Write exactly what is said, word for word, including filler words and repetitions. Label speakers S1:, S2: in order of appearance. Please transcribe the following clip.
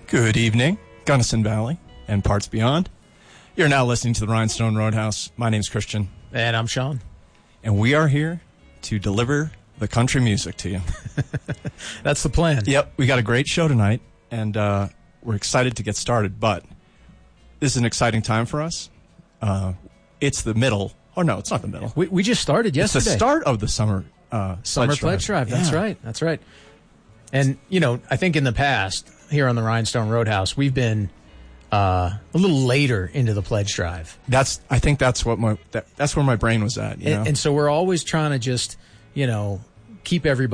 S1: Good evening, Gunnison Valley and parts beyond. You're now listening to the Rhinestone Roadhouse. My name's Christian.
S2: And I'm Sean.
S1: And we are here to deliver the country music to you.
S2: That's the plan.
S1: Yep, we got a great show tonight, and uh, we're excited to get started, but this is an exciting time for us. Uh, it's the middle. Oh, no, it's not the middle.
S2: We, we just started yesterday.
S1: It's the start of the summer uh,
S2: Summer
S1: pledge drive.
S2: Pledge Drive. That's
S1: Yeah.
S2: right. That's right. And, you know, I think in the past, here on the Rhinestone Roadhouse, we've been uh, a little later into the pledge drive.
S1: That's. I think that's what my that, that's where my brain was at. You know?
S2: And, and so we're always trying to just, you know, keep everybody